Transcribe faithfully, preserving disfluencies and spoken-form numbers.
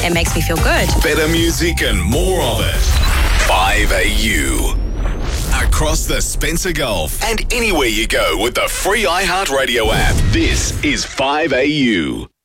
it makes me feel good. Better music and more of it. five A U. Across the Spencer Gulf and anywhere you go with the free iHeartRadio app. This is five A U.